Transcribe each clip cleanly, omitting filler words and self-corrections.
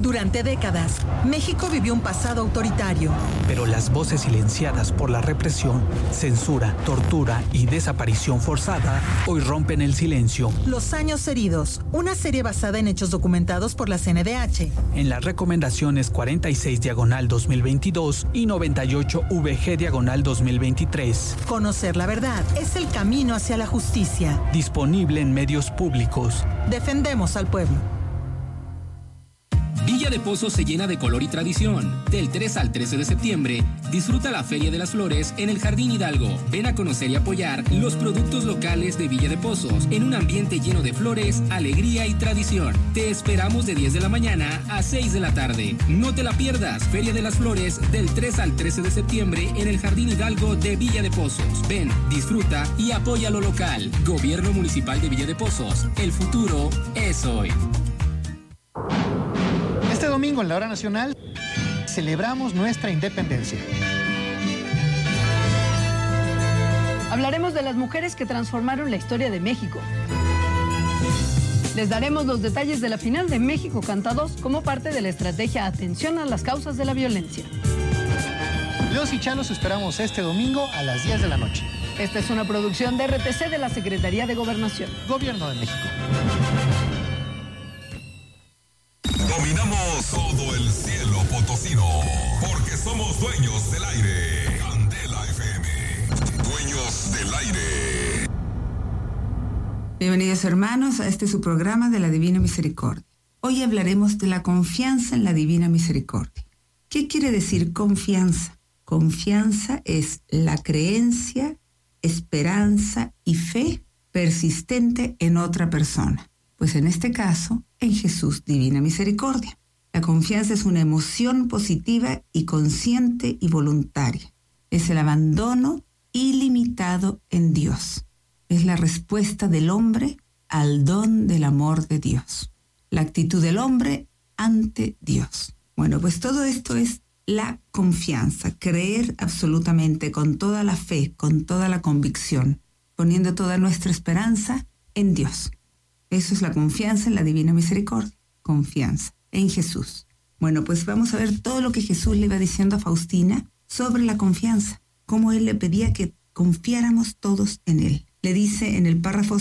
Durante décadas, México vivió un pasado autoritario. Pero las voces silenciadas por la represión, censura, tortura y desaparición forzada hoy rompen el silencio. Los años heridos, una serie basada en hechos documentados por la CNDH. En las recomendaciones 46/2022 y 98/VG/2023. Conocer la verdad es el camino hacia la justicia. Disponible en medios públicos. Defendemos al pueblo. Villa de Pozos se llena de color y tradición. Del 3 al 13 de septiembre, disfruta la Feria de las Flores en el Jardín Hidalgo. Ven a conocer y apoyar los productos locales de Villa de Pozos en un ambiente lleno de flores, alegría y tradición. Te esperamos de 10 de la mañana a 6 de la tarde. No te la pierdas. Feria de las Flores del 3 al 13 de septiembre en el Jardín Hidalgo de Villa de Pozos. Ven, disfruta y apoya lo local. Gobierno Municipal de Villa de Pozos. El futuro es hoy. Este domingo en la Hora Nacional celebramos nuestra independencia. Hablaremos de las mujeres que transformaron la historia de México. Les daremos los detalles de la final de México Canta 2 como parte de la estrategia Atención a las causas de la violencia. Los y Chalos esperamos este domingo a las 10 de la noche. Esta es una producción de RTC de la Secretaría de Gobernación. Gobierno de México. Dominamos todo el cielo potosino, porque somos dueños del aire. Candela FM, dueños del aire. Bienvenidos hermanos a este su programa de la Divina Misericordia. Hoy hablaremos de la confianza en la Divina Misericordia. ¿Qué quiere decir confianza? Confianza es la creencia, esperanza y fe persistente en otra persona. Pues en este caso, en Jesús Divina Misericordia. La confianza es una emoción positiva y consciente y voluntaria. Es el abandono ilimitado en Dios. Es la respuesta del hombre al don del amor de Dios. La actitud del hombre ante Dios. Bueno, pues todo esto es la confianza. Creer absolutamente con toda la fe, con toda la convicción, poniendo toda nuestra esperanza en Dios. Eso es la confianza en la Divina Misericordia. Confianza en Jesús. Bueno, pues vamos a ver todo lo que Jesús le iba diciendo a Faustina sobre la confianza. Cómo Él le pedía que confiáramos todos en Él. Le dice en el párrafo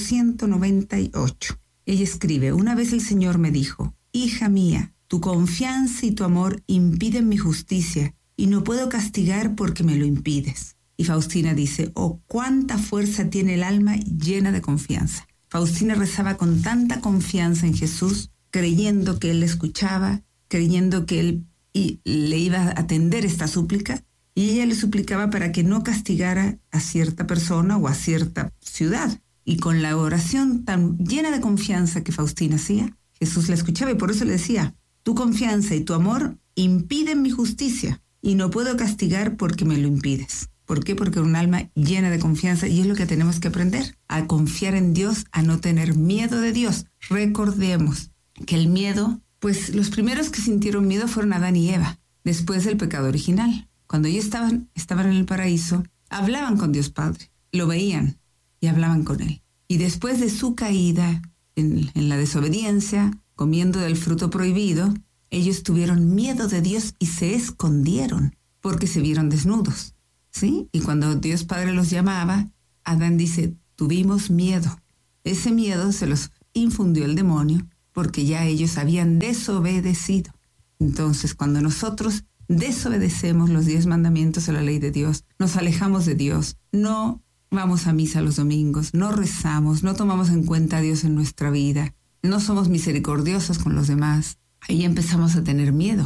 198. Ella escribe: una vez el Señor me dijo: hija mía, tu confianza y tu amor impiden mi justicia, y no puedo castigar porque me lo impides. Y Faustina dice: oh, cuánta fuerza tiene el alma llena de confianza. Faustina rezaba con tanta confianza en Jesús, creyendo que Él le escuchaba, creyendo que Él le iba a atender esta súplica, y ella le suplicaba para que no castigara a cierta persona o a cierta ciudad. Y con la oración tan llena de confianza que Faustina hacía, Jesús la escuchaba y por eso le decía: tu confianza y tu amor impiden mi justicia, y no puedo castigar porque me lo impides. ¿Por qué? Porque un alma llena de confianza, y es lo que tenemos que aprender, a confiar en Dios, a no tener miedo de Dios. Recordemos que el miedo, pues los primeros que sintieron miedo fueron Adán y Eva, después del pecado original. Cuando ellos estaban en el paraíso, hablaban con Dios Padre, lo veían y hablaban con Él. Y después de su caída en la desobediencia, comiendo del fruto prohibido, ellos tuvieron miedo de Dios y se escondieron porque se vieron desnudos. ¿Sí? Y cuando Dios Padre los llamaba, Adán dice: tuvimos miedo. Ese miedo se los infundió el demonio porque ya ellos habían desobedecido. Entonces, cuando nosotros desobedecemos los 10 mandamientos de la ley de Dios, nos alejamos de Dios, no vamos a misa los domingos, no rezamos, no tomamos en cuenta a Dios en nuestra vida, no somos misericordiosos con los demás, ahí empezamos a tener miedo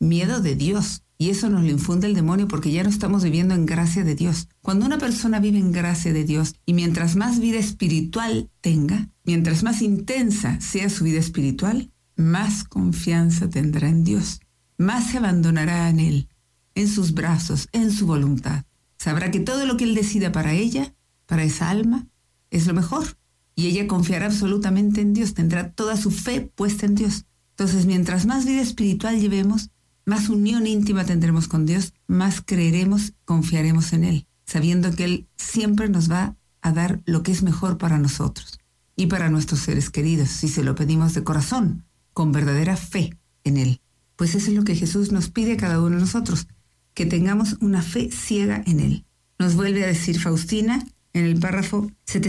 de Dios. Y eso nos lo infunde el demonio porque ya no estamos viviendo en gracia de Dios. Cuando una persona vive en gracia de Dios y mientras más vida espiritual tenga, mientras más intensa sea su vida espiritual, más confianza tendrá en Dios. Más se abandonará en Él, en sus brazos, en su voluntad. Sabrá que todo lo que Él decida para ella, para esa alma, es lo mejor. Y ella confiará absolutamente en Dios, tendrá toda su fe puesta en Dios. Entonces, mientras más vida espiritual llevemos, más unión íntima tendremos con Dios, más creeremos, confiaremos en Él, sabiendo que Él siempre nos va a dar lo que es mejor para nosotros y para nuestros seres queridos, si se lo pedimos de corazón, con verdadera fe en Él. Pues eso es lo que Jesús nos pide a cada uno de nosotros, que tengamos una fe ciega en Él. Nos vuelve a decir Faustina en el párrafo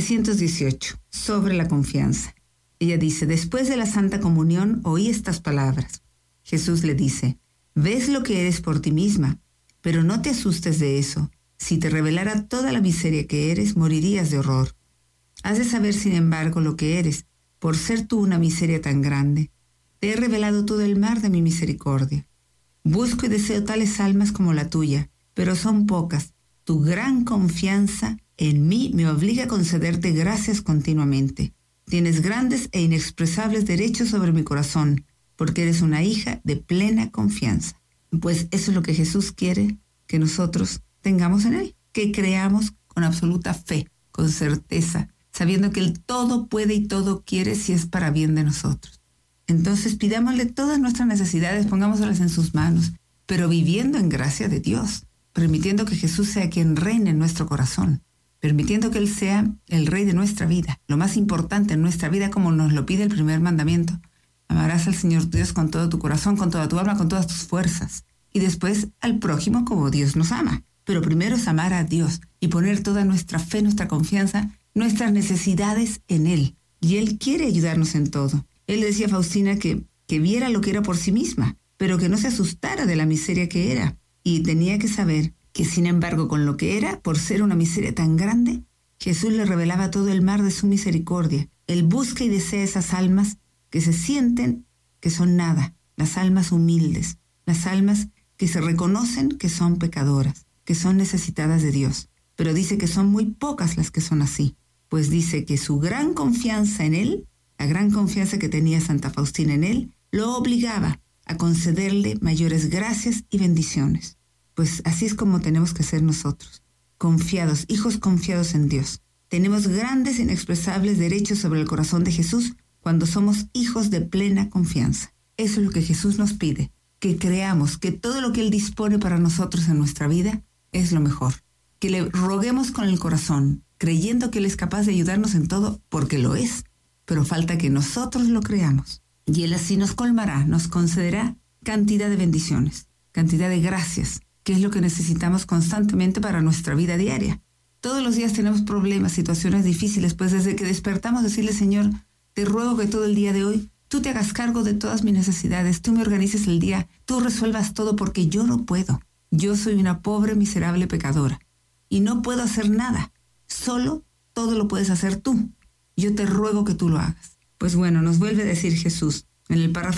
718 sobre la confianza. Ella dice: después de la Santa Comunión oí estas palabras. Jesús le dice: ves lo que eres por ti misma, pero no te asustes de eso. Si te revelara toda la miseria que eres, morirías de horror. Has de saber, sin embargo, lo que eres, por ser tú una miseria tan grande. Te he revelado todo el mar de mi misericordia. Busco y deseo tales almas como la tuya, pero son pocas. Tu gran confianza en mí me obliga a concederte gracias continuamente. Tienes grandes e inexpresables derechos sobre mi corazón, porque eres una hija de plena confianza. Pues eso es lo que Jesús quiere que nosotros tengamos en Él, que creamos con absoluta fe, con certeza, sabiendo que Él todo puede y todo quiere si es para bien de nosotros. Entonces pidámosle todas nuestras necesidades, pongámoslas en sus manos, pero viviendo en gracia de Dios, permitiendo que Jesús sea quien reine en nuestro corazón, permitiendo que Él sea el Rey de nuestra vida, lo más importante en nuestra vida, como nos lo pide el primer mandamiento. Amarás al Señor Dios con todo tu corazón, con toda tu alma, con todas tus fuerzas, y después al prójimo como Dios nos ama. Pero primero es amar a Dios y poner toda nuestra fe, nuestra confianza, nuestras necesidades en Él. Y Él quiere ayudarnos en todo. Él decía a Faustina que viera lo que era por sí misma, pero que no se asustara de la miseria que era. Y tenía que saber que, sin embargo, con lo que era, por ser una miseria tan grande, Jesús le revelaba todo el mar de su misericordia. Él busca y desea esas almas que se sienten que son nada, las almas humildes, las almas que se reconocen que son pecadoras, que son necesitadas de Dios. Pero dice que son muy pocas las que son así, pues dice que su gran confianza en Él, la gran confianza que tenía Santa Faustina en Él, lo obligaba a concederle mayores gracias y bendiciones. Pues así es como tenemos que ser nosotros, confiados, hijos confiados en Dios. Tenemos grandes e inexpresables derechos sobre el corazón de Jesús cuando somos hijos de plena confianza. Eso es lo que Jesús nos pide, que creamos que todo lo que Él dispone para nosotros en nuestra vida es lo mejor. Que le roguemos con el corazón, creyendo que Él es capaz de ayudarnos en todo, porque lo es. Pero falta que nosotros lo creamos. Y Él así nos colmará, nos concederá cantidad de bendiciones, cantidad de gracias, que es lo que necesitamos constantemente para nuestra vida diaria. Todos los días tenemos problemas, situaciones difíciles, pues desde que despertamos decirle: Señor, te ruego que todo el día de hoy tú te hagas cargo de todas mis necesidades, tú me organices el día, tú resuelvas todo, porque yo no puedo. Yo soy una pobre, miserable pecadora y no puedo hacer nada. Solo todo lo puedes hacer tú. Yo te ruego que tú lo hagas. Pues bueno, nos vuelve a decir Jesús en el párrafo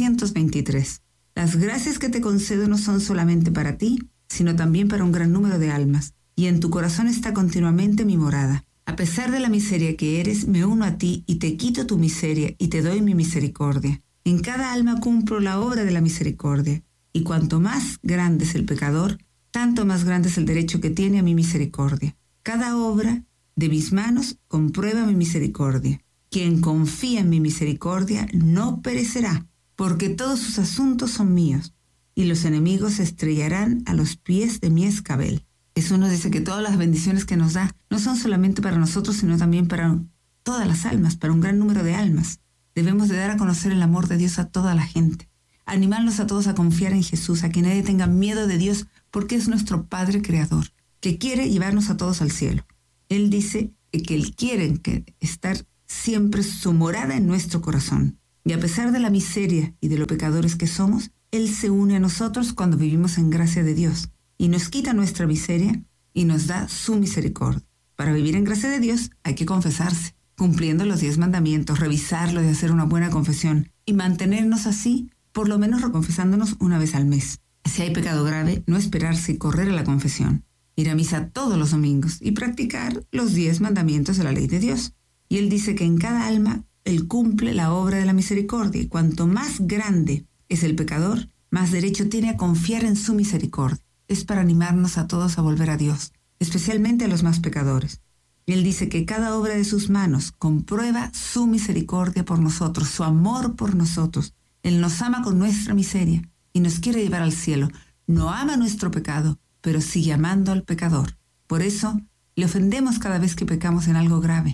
723. Las gracias que te concedo no son solamente para ti, sino también para un gran número de almas, y en tu corazón está continuamente mi morada. A pesar de la miseria que eres, me uno a ti y te quito tu miseria y te doy mi misericordia. En cada alma cumplo la obra de la misericordia, y cuanto más grande es el pecador, tanto más grande es el derecho que tiene a mi misericordia. Cada obra de mis manos comprueba mi misericordia. Quien confía en mi misericordia no perecerá, porque todos sus asuntos son míos, y los enemigos se estrellarán a los pies de mi escabel. Eso nos dice que todas las bendiciones que nos da no son solamente para nosotros, sino también para todas las almas, para un gran número de almas. Debemos de dar a conocer el amor de Dios a toda la gente. Animarlos a todos a confiar en Jesús, a que nadie tenga miedo de Dios, porque es nuestro Padre Creador, que quiere llevarnos a todos al cielo. Él dice que Él quiere estar siempre su morada en nuestro corazón. Y a pesar de la miseria y de lo pecadores que somos, Él se une a nosotros cuando vivimos en gracia de Dios, y nos quita nuestra miseria y nos da su misericordia. Para vivir en gracia de Dios hay que confesarse, cumpliendo los 10 mandamientos, revisarlo y hacer una buena confesión, y mantenernos así, por lo menos reconfesándonos una vez al mes. Si hay pecado grave, no esperarse y correr a la confesión. Ir a misa todos los domingos y practicar los 10 mandamientos de la ley de Dios. Y Él dice que en cada alma Él cumple la obra de la misericordia, y cuanto más grande es el pecador, más derecho tiene a confiar en su misericordia. Es para animarnos a todos a volver a Dios, especialmente a los más pecadores. Él dice que cada obra de sus manos comprueba su misericordia por nosotros, su amor por nosotros. Él nos ama con nuestra miseria y nos quiere llevar al cielo. No ama nuestro pecado, pero sigue amando al pecador. Por eso le ofendemos cada vez que pecamos en algo grave.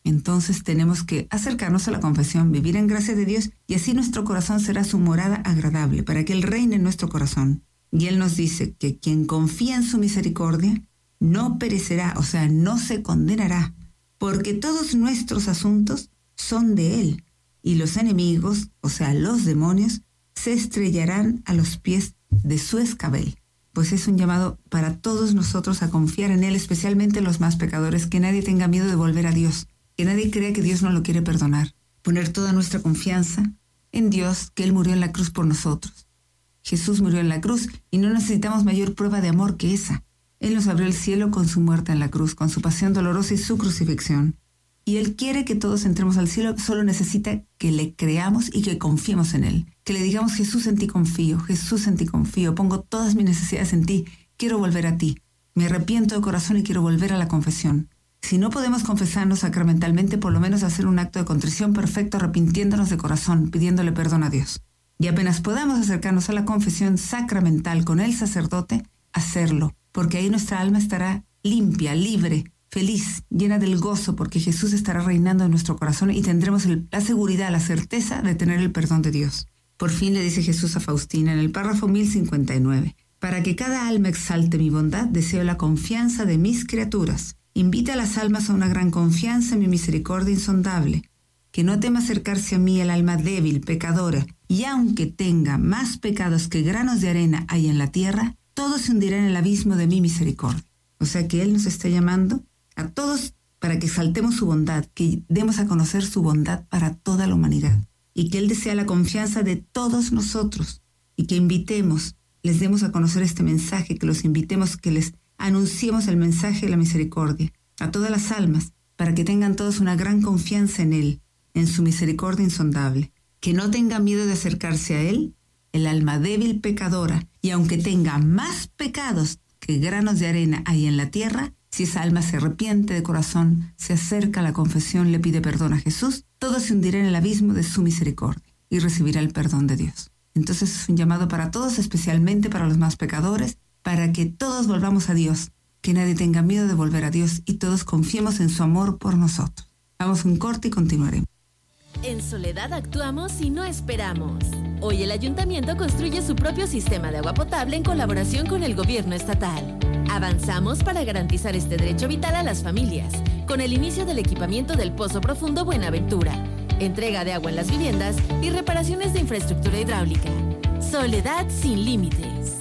Entonces tenemos que acercarnos a la confesión, vivir en gracia de Dios, y así nuestro corazón será su morada agradable, para que Él reine en nuestro corazón. Y Él nos dice que quien confía en su misericordia no perecerá, o sea, no se condenará, porque todos nuestros asuntos son de Él, y los enemigos, o sea, los demonios, se estrellarán a los pies de su escabel. Pues es un llamado para todos nosotros a confiar en Él, especialmente los más pecadores, que nadie tenga miedo de volver a Dios, que nadie crea que Dios no lo quiere perdonar. Poner toda nuestra confianza en Dios, que Él murió en la cruz por nosotros. Jesús murió en la cruz y no necesitamos mayor prueba de amor que esa. Él nos abrió el cielo con su muerte en la cruz, con su pasión dolorosa y su crucifixión. Y Él quiere que todos entremos al cielo, solo necesita que le creamos y que confiemos en Él. Que le digamos: Jesús, en ti confío, Jesús, en ti confío, pongo todas mis necesidades en ti, quiero volver a ti. Me arrepiento de corazón y quiero volver a la confesión. Si no podemos confesarnos sacramentalmente, por lo menos hacer un acto de contrición perfecto, arrepintiéndonos de corazón, pidiéndole perdón a Dios. Y apenas podamos acercarnos a la confesión sacramental con el sacerdote, hacerlo, porque ahí nuestra alma estará limpia, libre, feliz, llena del gozo, porque Jesús estará reinando en nuestro corazón y tendremos la seguridad, la certeza de tener el perdón de Dios. Por fin le dice Jesús a Faustina en el párrafo 1059, para que cada alma exalte mi bondad, deseo la confianza de mis criaturas. Invita a las almas a una gran confianza en mi misericordia insondable, que no tema acercarse a mí el alma débil, pecadora, y aunque tenga más pecados que granos de arena hay en la tierra, todos se hundirán en el abismo de mi misericordia. O sea que Él nos está llamando a todos para que exaltemos su bondad, que demos a conocer su bondad para toda la humanidad, y que Él desea la confianza de todos nosotros, y que invitemos, les demos a conocer este mensaje, que los invitemos, que les anunciemos el mensaje de la misericordia a todas las almas, para que tengan todos una gran confianza en Él, en su misericordia insondable, que no tenga miedo de acercarse a Él, el alma débil pecadora, y aunque tenga más pecados que granos de arena hay en la tierra, si esa alma se arrepiente de corazón, se acerca a la confesión, le pide perdón a Jesús, todo se hundirá en el abismo de su misericordia y recibirá el perdón de Dios. Entonces es un llamado para todos, especialmente para los más pecadores, para que todos volvamos a Dios, que nadie tenga miedo de volver a Dios y todos confiemos en su amor por nosotros. Vamos a un corte y continuaremos. En Soledad actuamos y no esperamos. Hoy el ayuntamiento construye su propio sistema de agua potable en colaboración con el gobierno estatal. Avanzamos para garantizar este derecho vital a las familias, con el inicio del equipamiento del Pozo Profundo Buenaventura, entrega de agua en las viviendas y reparaciones de infraestructura hidráulica. Soledad sin límites.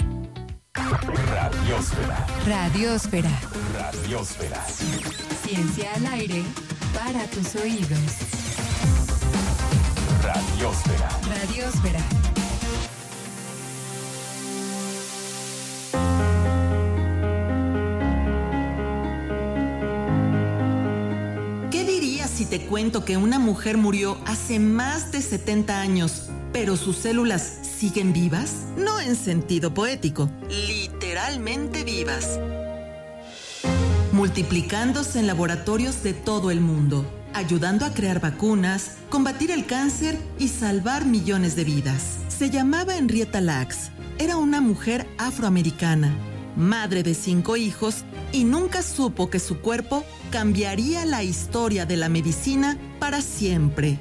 Radiósfera. Radiósfera. Radiósfera. Ciencia al aire para tus oídos. Radiósfera. Radiósfera. ¿Qué dirías si te cuento que una mujer murió hace más de 70 años, pero sus células siguen vivas? No en sentido poético, literalmente vivas. Multiplicándose en laboratorios de todo el mundo, ayudando a crear vacunas, combatir el cáncer y salvar millones de vidas. Se llamaba Henrietta Lacks. Era una mujer afroamericana, madre de 5 hijos, y nunca supo que su cuerpo cambiaría la historia de la medicina para siempre.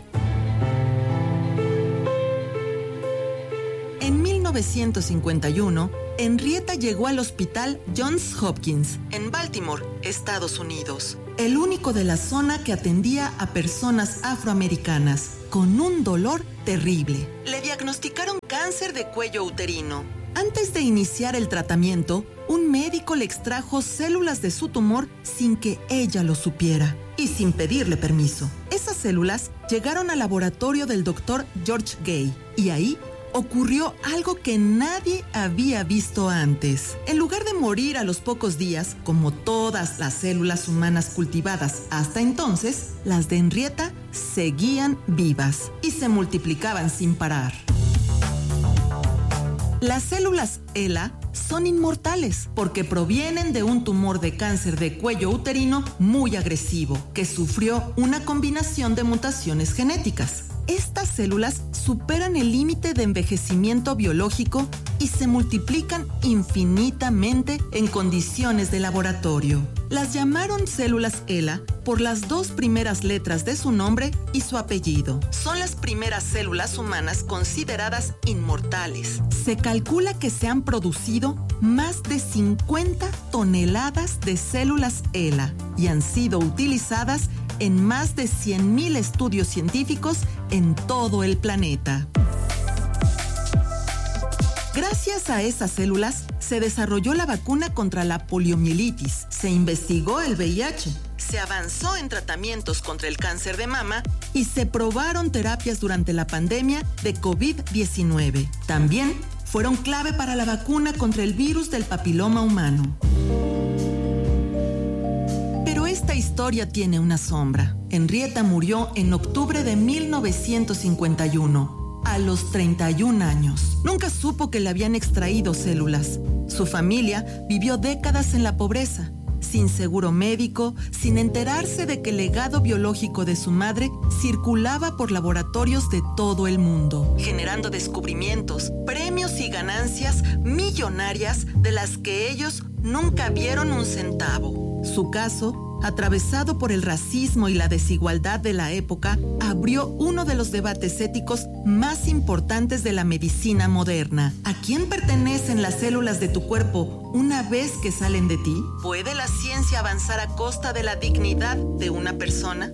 En 1951, Henrietta llegó al hospital Johns Hopkins, en Baltimore, Estados Unidos, el único de la zona que atendía a personas afroamericanas con un dolor terrible. Le diagnosticaron cáncer de cuello uterino. Antes de iniciar el tratamiento, un médico le extrajo células de su tumor sin que ella lo supiera y sin pedirle permiso. Esas células llegaron al laboratorio del doctor George Gay y ahí ocurrió algo que nadie había visto antes. En lugar de morir a los pocos días, como todas las células humanas cultivadas hasta entonces, las de Henrietta seguían vivas y se multiplicaban sin parar. Las células HeLa son inmortales porque provienen de un tumor de cáncer de cuello uterino muy agresivo que sufrió una combinación de mutaciones genéticas. Estas células superan el límite de envejecimiento biológico y se multiplican infinitamente en condiciones de laboratorio. Las llamaron células HeLa por las 2 primeras letras de su nombre y su apellido. Son las primeras células humanas consideradas inmortales. Se calcula que se han producido más de 50 toneladas de células HeLa y han sido utilizadas en más de 100,000 estudios científicos en todo el planeta. Gracias a esas células se desarrolló la vacuna contra la poliomielitis, se investigó el VIH, se avanzó en tratamientos contra el cáncer de mama y se probaron terapias durante la pandemia de COVID-19. También fueron clave para la vacuna contra el virus del papiloma humano. Pero esta historia tiene una sombra. Henrietta murió en octubre de 1951. A los 31 años. Nunca supo que le habían extraído células. Su familia vivió décadas en la pobreza, sin seguro médico, sin enterarse de que el legado biológico de su madre circulaba por laboratorios de todo el mundo, generando descubrimientos, premios y ganancias millonarias de las que ellos nunca vieron un centavo. Su caso, atravesado por el racismo y la desigualdad de la época, abrió uno de los debates éticos más importantes de la medicina moderna. ¿A quién pertenecen las células de tu cuerpo una vez que salen de ti? ¿Puede la ciencia avanzar a costa de la dignidad de una persona?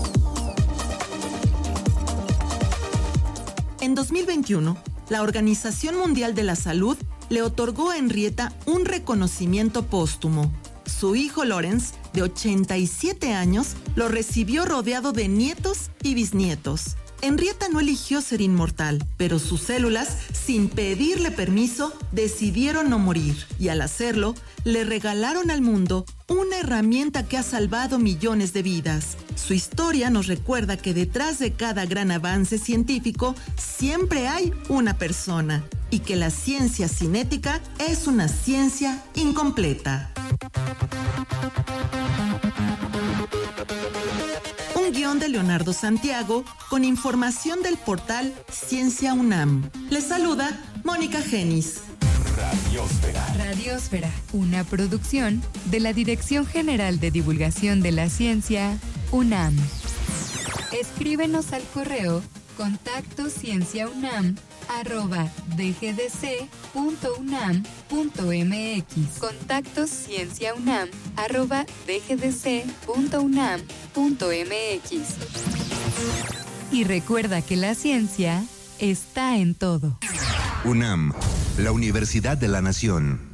En 2021, la Organización Mundial de la Salud le otorgó a Henrietta un reconocimiento póstumo. Su hijo Lawrence, de 87 años, lo recibió rodeado de nietos y bisnietos. Henrietta no eligió ser inmortal, pero sus células, sin pedirle permiso, decidieron no morir. Y al hacerlo, le regalaron al mundo una herramienta que ha salvado millones de vidas. Su historia nos recuerda que detrás de cada gran avance científico siempre hay una persona y que la ciencia sin ética es una ciencia incompleta. Un guión de Leonardo Santiago con información del portal Ciencia UNAM. Les saluda Mónica Genis. Radiosfera. Radiosfera, una producción de la Dirección General de Divulgación de la Ciencia, UNAM. Escríbenos al correo contactocienciaunam@dgdc.unam.mx. contactocienciaunam@dgdc.unam.mx. Y recuerda que la ciencia está en todo. UNAM, la Universidad de la Nación.